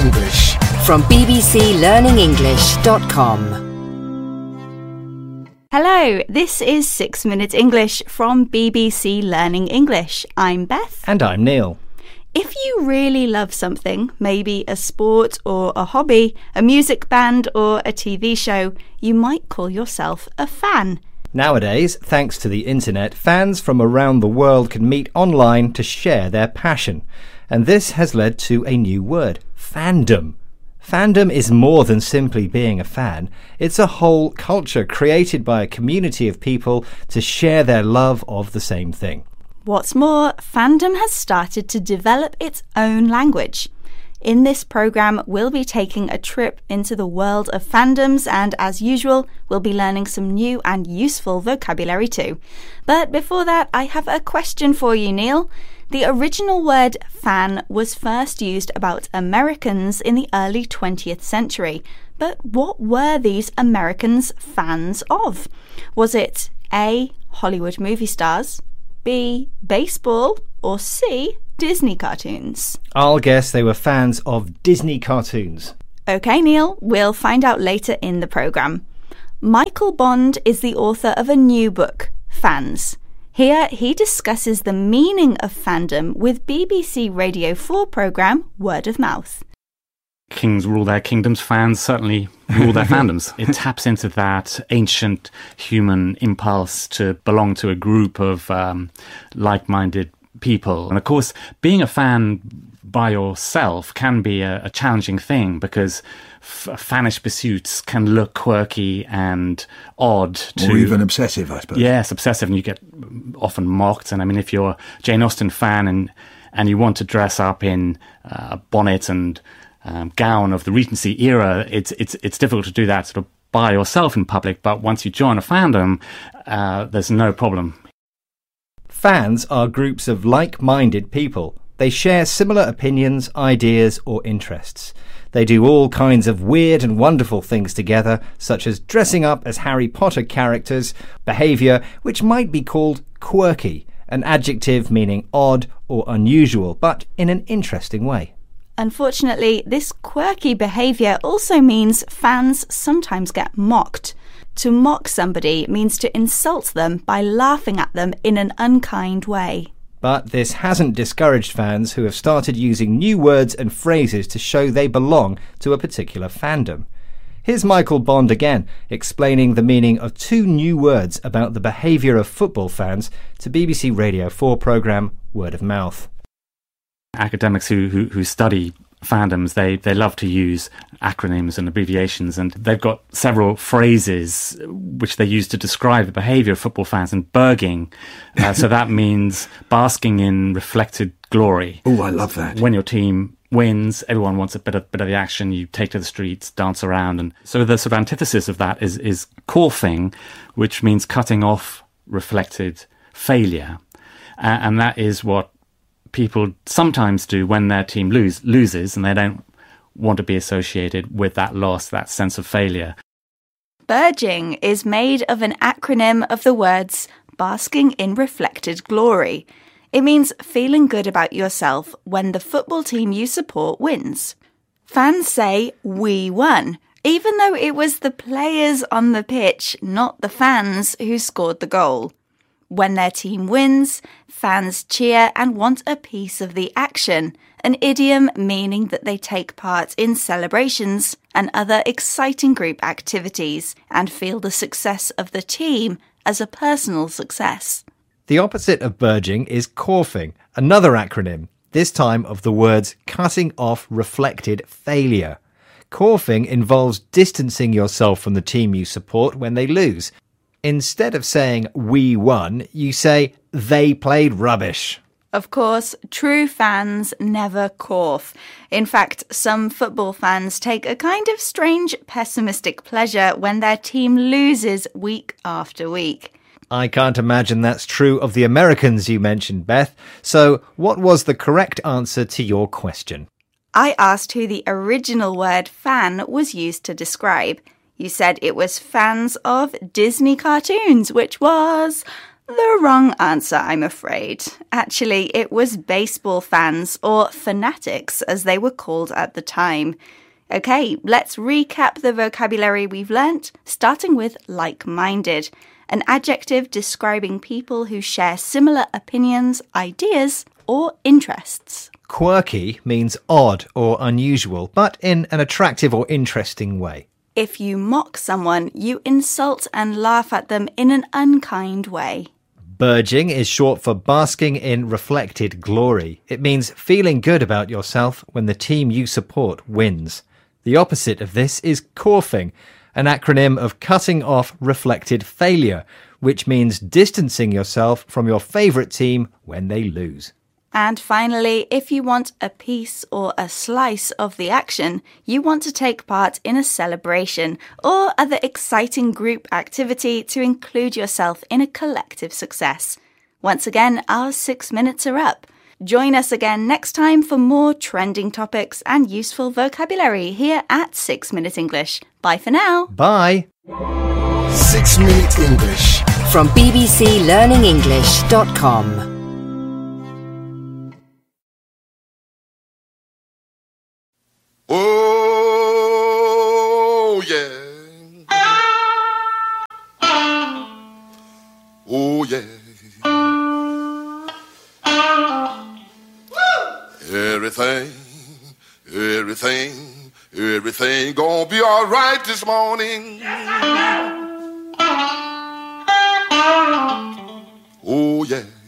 English from bbclearningenglish.com. Hello, this is 6 Minutes English from BBC Learning English. I'm Beth. And I'm Neil. If you really love something, maybe a sport or a hobby, a music band or a TV show, you might call yourself a fan. Nowadays, thanks to the internet, fans from around the world can meet online to share their passion. And this has led to a new word, fandom. Fandom is more than simply being a fan. It's a whole culture created by a community of people to share their love of the same thing. What's more, fandom has started to develop its own language. In this programme, we'll be taking a trip into the world of fandoms and, as usual, we'll be learning some new and useful vocabulary too. But before that, I have a question for you, Neil. The original word fan was first used about Americans in the early 20th century. But what were these Americans fans of? Was it A, Hollywood movie stars, B, baseball, or C, Disney cartoons? I'll guess they were fans of Disney cartoons. OK, Neil, we'll find out later in the programme. Michael Bond is the author of a new book, Fans. Here he discusses the meaning of fandom with BBC Radio 4 programme Word of Mouth. Kings rule their kingdoms, fans certainly rule their fandoms. It taps into that ancient human impulse to belong to a group of like-minded people. And of course, being a fan by yourself can be a challenging thing because fanish pursuits can look quirky and odd to... Or even obsessive, I suppose. Yes, obsessive, and you get often mocked. And I mean, if you're a Jane Austen fan and you want to dress up in a bonnet and gown of the Regency era, it's difficult to do that sort of by yourself in public. But once you join a fandom, there's no problem. Fans are groups of like-minded people. They share similar opinions, ideas, or interests. They do all kinds of weird and wonderful things together, such as dressing up as Harry Potter characters, behaviour which might be called quirky, an adjective meaning odd or unusual, but in an interesting way. Unfortunately, this quirky behaviour also means fans sometimes get mocked. To mock somebody means to insult them by laughing at them in an unkind way. But this hasn't discouraged fans who have started using new words and phrases to show they belong to a particular fandom. Here's Michael Bond again, explaining the meaning of two new words about the behaviour of football fans to BBC Radio 4 programme Word of Mouth. Academics who study fandoms, they love to use acronyms and abbreviations, and they've got several phrases which they use to describe the behaviour of football fans. And berging, so that means basking in reflected glory. Oh, I love that. When your team wins, everyone wants a bit of the action. You take to the streets, dance around, and so the sort of antithesis of that is korfing, which means cutting off reflected failure, and that is what people sometimes do when their team loses and they don't want to be associated with that loss, that sense of failure. Berging is made of an acronym of the words basking in reflected glory. It means feeling good about yourself when the football team you support wins. Fans say, "We won," even though it was the players on the pitch, not the fans, who scored the goal. When their team wins, fans cheer and want a piece of the action, an idiom meaning that they take part in celebrations and other exciting group activities and feel the success of the team as a personal success. The opposite of berging is korfing, another acronym, this time of the words cutting off reflected failure. Korfing involves distancing yourself from the team you support when they lose. Instead of saying, "we won," you say, "they played rubbish." Of course, true fans never korf. In fact, some football fans take a kind of strange pessimistic pleasure when their team loses week after week. I can't imagine that's true of the Americans you mentioned, Beth. So what was the correct answer to your question? I asked who the original word fan was used to describe. You said it was fans of Disney cartoons, which was The wrong answer, I'm afraid. Actually, it was baseball fans, or fanatics as they were called at the time. Okay, let's recap the vocabulary we've learnt, starting with like-minded, an adjective describing people who share similar opinions, ideas, or interests. Quirky means odd or unusual, but in an attractive or interesting way. If you mock someone, you insult and laugh at them in an unkind way. Burging is short for basking in reflected glory. It means feeling good about yourself when the team you support wins. The opposite of this is corfing, an acronym of cutting off reflected failure, which means distancing yourself from your favourite team when they lose. And finally, if you want a piece or a slice of the action, you want to take part in a celebration or other exciting group activity to include yourself in a collective success. Once again, our 6 minutes are up. Join us again next time for more trending topics and useful vocabulary here at 6 Minute English. Bye for now. Bye. 6 Minute English. From bbclearningenglish.com. Oh, yeah. Oh, yeah. Everything gonna be all right this morning. Oh, yeah.